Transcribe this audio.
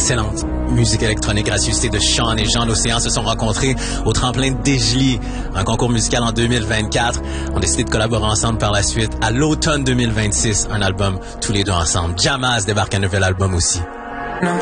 excellente musique électronique gracieuseté de Sean et Jean L'Océan se sont rencontrés au tremplin de Desjely, un concours musical en 2024. On a décidé de collaborer ensemble par la suite. À l'automne 2026, un album tous les deux ensemble. Jammaz débarque un nouvel album aussi.